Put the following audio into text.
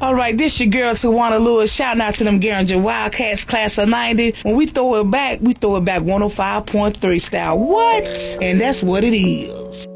All right, this your girl Tawana Lewis. Shouting out to them Garinger Wildcats class of 90. When we throw it back 105.3 style. What? And that's what it is.